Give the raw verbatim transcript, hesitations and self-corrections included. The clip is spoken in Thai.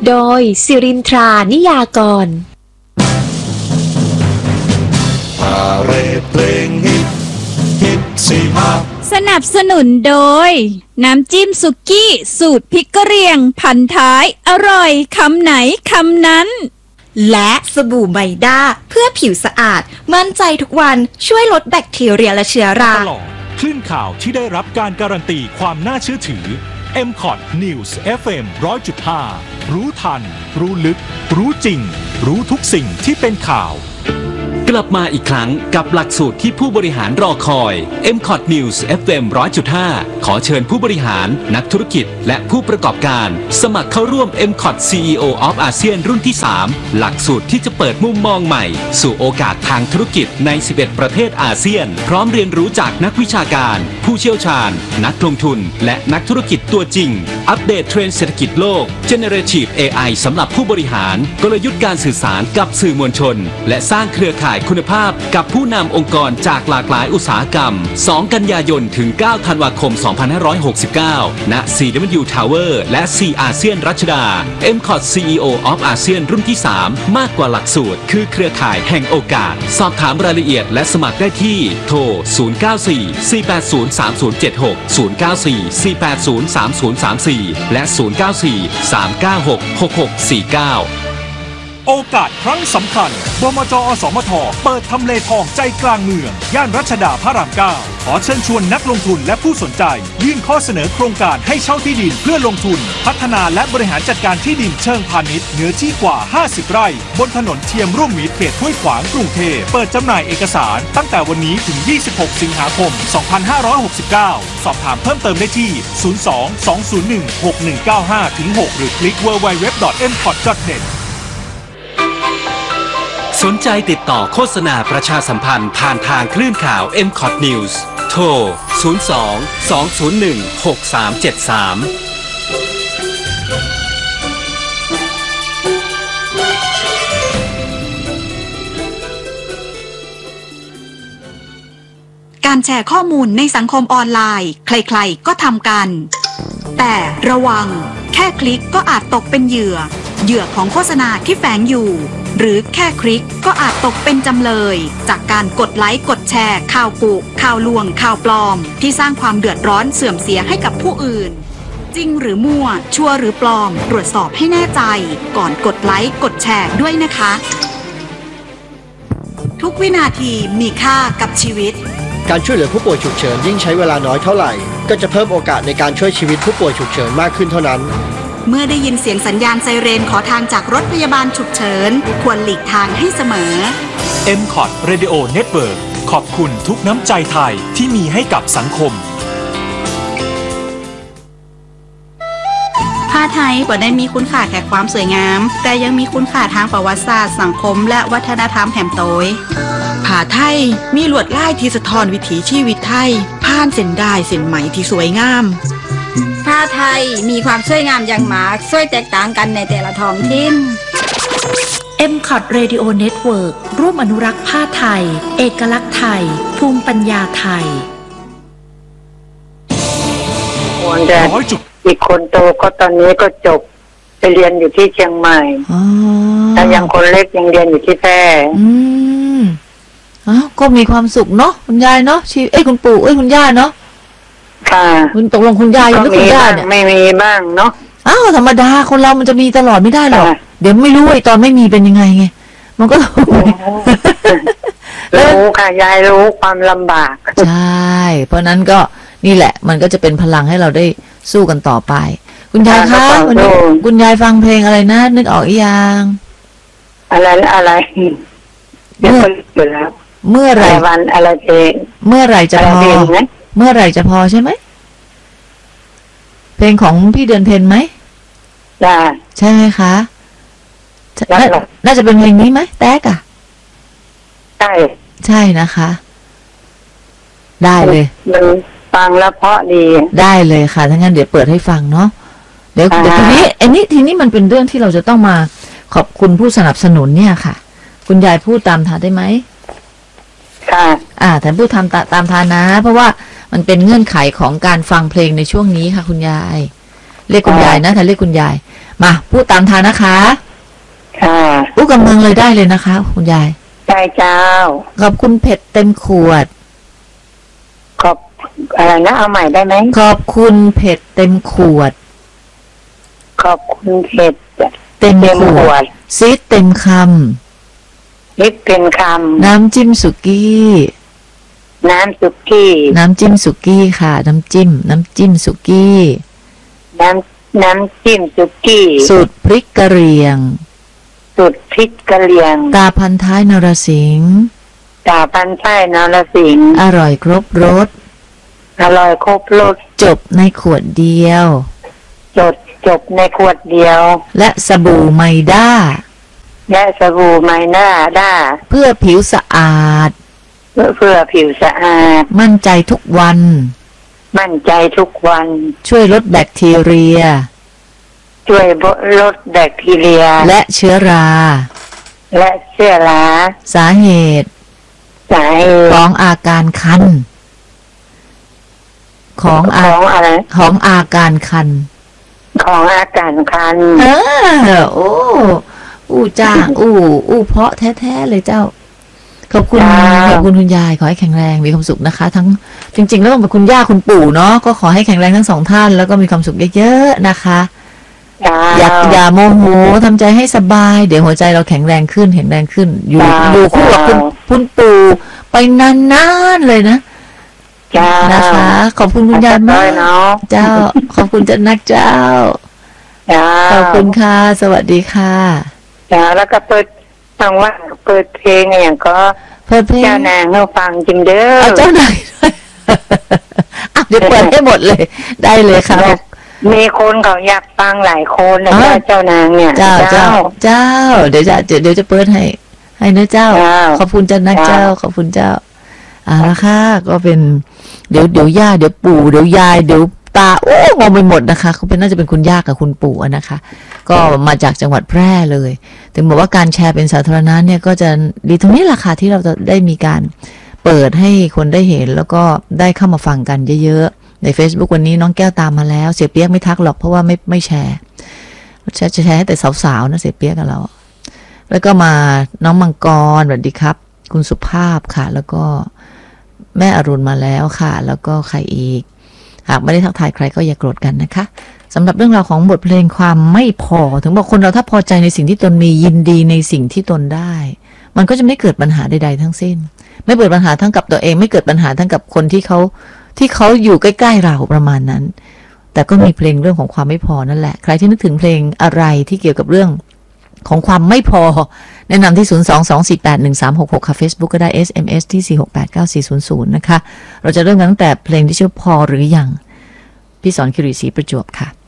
โดยสิรินทรานิยากรพาเรดเพลงฮิตฮิตสิมาสนับสนุนโดยน้ำจิ้มสุกี้สูตรพริกกะเหรี่ยงพันท้ายอร่อยคำไหนคำนั้นและสบู่ไมด้าเพื่อผิวสะอาดมั่นใจทุกวันช่วยลดแบคทีเรียและเชื้อราตลอดคลื่นข่าวที่ได้รับการการันตีความน่าเชื่อถือ เอ็ม คอท News เอฟ เอ็ม หนึ่งร้อยจุดห้า รู้ทันรู้ลึกรู้จริงรู้ทุกสิ่งที่เป็นข่าวกลับมาอีกครั้งกับหลักสูตรที่ผู้บริหารรอคอย เอ็ม คอท News เอฟ เอ็ม หนึ่งร้อยจุดห้า ขอเชิญผู้บริหารนักธุรกิจและผู้ประกอบการสมัครเข้าร่วม เอ็ม คอท ซี อี โอ of อาเซียนรุ่นที่ สาม หลักสูตรที่จะเปิดมุมมองใหม่สู่โอกาสทางธุรกิจใน สิบเอ็ด ประเทศอาเซียนพร้อมเรียนรู้จากนักวิชาการผู้เชี่ยวชาญนักลงทุนและนักธุรกิจตัวจริงอัปเดตเทรนด์เศรษฐกิจโลก Generative เอ ไอ สำหรับผู้บริหารกลยุทธ์การสื่อสารกับสื่อมวลชนและสร้างเครือข่ายคุณภาพกับผู้นำองค์กรจากหลากหลายอุตสาหกรรม สอง กันยายนถึง เก้า ธันวาคม สองพันห้าร้อยหกสิบเก้า ณ ซี ดับเบิลยู Tower และ C อาเซียนรัชดา เอ็ม คอท ซี อี โอ of อาเซียนรุ่นที่ สาม มากกว่าหลักสูตรคือเครือข่ายแห่งโอกาสสอบถามรายละเอียดและสมัครได้ที่โทร ศูนย์ เก้า สี่ สี่ แปด ศูนย์ สาม ศูนย์ เจ็ด หก ศูนย์ เก้า สี่ สี่ แปด ศูนย์ สาม ศูนย์ สาม สี่ และ ศูนย์ เก้า สี่ สาม เก้า หก หก หก สี่ เก้าโอกาสครั้งสำคัญบมจ.อสมท.เปิดทำเลทองใจกลางเมืองย่านรัชดาพระรามเก้าขอเชิญชวนนักลงทุนและผู้สนใจยื่นข้อเสนอโครงการให้เช่าที่ดินเพื่อลงทุนพัฒนาและบริหารจัดการที่ดินเชิงพาณิชย์เนื้อที่กว่าห้าสิบไร่บนถนนเทียมร่วมมิตรเขตห้วยขวางกรุงเทพเปิดจำหน่ายเอกสารตั้งแต่วันนี้ถึงยี่สิบหกสิงหาคมสองพันห้าร้อยหกสิบเก้าสอบถามเพิ่มเติมได้ที่ศูนย์ สอง สอง ศูนย์ หนึ่ง หก หนึ่ง เก้า ห้า หก หรือคลิก ดับเบิลยู ดับเบิลยู ดับเบิลยู ดอท เอ็ม คอท ดอท เน็ตสนใจติดต่อโฆษณาประชาสัมพันธ์ผ่านทางคลื่นข่าว เอ็ม คอท News โทร ศูนย์ สอง สอง ศูนย์ หนึ่ง หก สาม เจ็ด สามการแชร์ข้อมูลในสังคมออนไลน์ใครๆก็ทำกันแต่ระวังแค่คลิกก็อาจตกเป็นเหยื่อเหยื่อของโฆษณาที่แฝงอยู่หรือแค่คลิกก็อาจตกเป็นจำเลยจากการกดไลค์กดแชร์ข่าวกุข่าวลวงข่าวปลอมที่สร้างความเดือดร้อนเสื่อมเสียให้กับผู้อื่นจริงหรือมั่วชัวร์หรือปลอมตรวจสอบให้แน่ใจก่อนกดไลค์กดแชร์ด้วยนะคะทุกวินาทีมีค่ากับชีวิตการช่วยเหลือผู้ป่วยฉุกเฉินยิ่งใช้เวลาน้อยเท่าไหร่ก็จะเพิ่มโอกาสในการช่วยชีวิตผู้ป่วยฉุกเฉินมากขึ้นเท่านั้นเมื่อได้ยินเสียงสัญญาณไซเรนขอทางจากรถพยาบาลฉุกเฉินควรหลีกทางให้เสมอเอ็ม คอท Radio Network ขอบคุณทุกน้ำใจไทยที่มีให้กับสังคมผ้าไทยบ่ได้มีคุณค่าแค่ความสวยงามแต่ยังมีคุณค่าทางประวัติศาสตร์สังคมและวัฒนธรรมแหมโตยผ้าไทยมีลวดลายที่สะท้อนวิถีชีวิตไทยผ่านเส้นด้ายเส้นไหมที่สวยงามผ้าไทยมีความสวยงามอย่างมากสวยแตกต่างกันในแต่ละท้องถิ่นเอ็ม คอท Radio Network ร่วมอนุรักษ์ผ้าไทยเอกลักษณ์ไทยภูมิปัญญาไทยอีกคนโตก็ตอนนี้ก็จบไปเรียนอยู่ที่เชียงใหม่แต่ยังคนเล็กยังเรียนอยู่ที่แพร่อืมอ้าวก็มีความสุขเนาะคุณยายเนาะชีเอ้ยคุณปู่เอ้ยคุณย่าเนาะค่ะคุณตกลงคุณยายหรือคุณย่าเนี่ยไม่มีบ้างเนาะอ้าวธรรมดาคนเรามันจะมีตลอดไม่ได้หรอกเดี๋ยวไม่รู้ไอ้ตอนไม่มีเป็นยังไงไงมันก็รู้ค่ะยายรู้ความลำบากใช่เพราะนั้นก็นี่แหละมันก็จะเป็นพลังให้เราได้สู้กันต่อไปคุณยายคะวันนี้คุณยายฟังเพลงอะไรนะนึกออกอียังอะไรอะไรเมื่อแล้วเมื่อไรวันอะไรเพลงเมื่อไรจะพอเมื่อไรจะพอใช่ไหมเพลงของพี่เดือนเพ็ญไหมจ้าใช่ไหมคะน่าจะเป็นเพลงนี้ไหมแต๊กอะใช่ใช่นะคะได้เลยมันฟังแล้วเพราะดีได้เลยค่ะถ้างั้นเดี๋ยวเปิดให้ฟังเนาะเดี๋ยวทีนี้ไอ้นี่ทีนี้มันเป็นเรื่องที่เราจะต้องมาขอบคุณผู้สนับสนุนเนี่ยค่ะคุณยายพูดตามทานได้ไหมค่ะอ่าท่านพูดทำตามทานนะเพราะว่ามันเป็นเงื่อนไขของการฟังเพลงในช่วงนี้ค่ะคุณยายเรียกคุณยายนะท่านเรียกคุณยายมาพูดตามทางนะคะค่ะอู้กำลังเลยได้เลยนะคะคุณยายได้เจ้าขอบคุณเผ็ดเต็มขวดขอบอะไรนะเอาใหม่ได้ไหมขอบคุณเผ็ดเต็มขวดขอบคุณเผ็ดเต็มขวดซีดเต็มคำลิปเป็นคำน้ำจิ้มสุกี้น้ำสุกี้น้ำจิ้มสุกี้ค่ะน้ำจิ้มน้ำจิ้มสุกี้น้ำน้ำจิ้มสุกี้สูตรพริกกะเหรี่ยงสูตรพริกกะเหรี่ยงตาพันท้ายนรสิงห์ตาพันท้ายนรสิงห์อร่อยครบรสอร่อยครบรสจบในขวดเดียวจบจบในขวดเดียวและสบู่ไมด้าและสบู่ไมด้าด้าเพื่อผิวสะอาดเพื่อเพื่อผิวสะอาดมั่นใจทุกวันมั่นใจทุกวันช่วยลดแบคทีเรียช่วยลดแบคทีเรียและเชื้อราและเชื้อราสาเหตุสาเหตุของอาการคันของของอะไรของอาการคันของอาการคันเออโอ้อู้จ้างอู้อู้เพาะแท้ๆเลยเจ้าขอบคุณขอบคุณคุณยายขอให้แข็งแรงมีความสุขนะคะทั้งจริงๆแล้วต้องเป็นคุณย่าคุณปู่เนาะก็ขอให้แข็งแรงทั้งสองท่านแล้วก็มีความสุขเยอะๆนะคะอย่าอย่าโมโหทำใจให้สบายเดี๋ยวหัวใจเราแข็งแรงขึ้นแข็งแรงขึ้นอยู่อยู่คู่กับคุณคุณปู่ไปนานๆเลยนะนะคะขอบคุณคุณยายมากเจ้าขอบคุณจันนักเจ้าขอบคุณค่ะสวัสดีค่ะจ้าแล้วก็เปิดฟังว่าเปิดเพลงอย่างก็เปิดเพลงเจ้านางเราฟังจริงเด้อเจ้านางเดี๋ยวเปิดให้หมดเลยได้เลยค่ะมีคนเขาอยากฟังหลายคนนะเจ้านางเนี่ยเจ้าเจ้าเจ้าเดี๋ยวจะเดี๋ยวจะเปิดให้ให้นะเจ้าขอบคุณจันนักเจ้าขอบคุณเจ้าอ่าละค่ะก็เป็นเดี๋ยวเดี๋ยวย่าเดี๋ยวปู่เดี๋ยวยายเดี๋ยวตาโอ้มองไปหมดนะคะเขาเป็นน่าจะเป็นคุณย่ากับคุณปู่นะคะก็มาจากจังหวัดแพร่เลยถึงบอกว่าการแชร์เป็นสาธารณะเนี่ยก็จะดีตรงนี้แหละค่ะที่เราจะได้มีการเปิดให้คนได้เห็นแล้วก็ได้เข้ามาฟังกันเยอะๆใน Facebook วันนี้น้องแก้วตามมาแล้วเสียเปียกไม่ทักหรอกเพราะว่าไม่ไม่แชร์จะแชร์ให้แต่สาวๆนะเสียเปียกกับเราแล้วก็มาน้องมังกรสวัสดีครับคุณสุภาพค่ะแล้วก็แม่อรุณมาแล้วค่ะแล้วก็ใครอีกหากไม่ได้ทักทายใครก็อย่าโกรธกันนะคะสำหรับเรื่องราวของบทเพลงความไม่พอถึงบอกคนเราถ้าพอใจในสิ่งที่ตนมียินดีในสิ่งที่ตนได้มันก็จะไม่เกิดปัญหาใดๆทั้งสิ้นไม่เกิดปัญหาทั้งกับตัวเองไม่เกิดปัญหาทั้งกับคนที่เขาที่เขาอยู่ใกล้ๆเราประมาณนั้นแต่ก็มีเพลงเรื่องของความไม่พอนั่นแหละใครที่นึกถึงเพลงอะไรที่เกี่ยวกับเรื่องของความไม่พอแนะนำที่ศูนย์ สอง สอง สี่ แปด หนึ่ง สาม หก หกค่ะ Facebook ก็ได้ เอส เอ็ม เอส ที่ สี่ หก แปด เก้า สี่ ศูนย์ ศูนย์นะคะเราจะเริ่มกันตั้งแต่เพลงที่ชื่อพอหรือยังพี่สอนคิริศรีประจวบค่ะ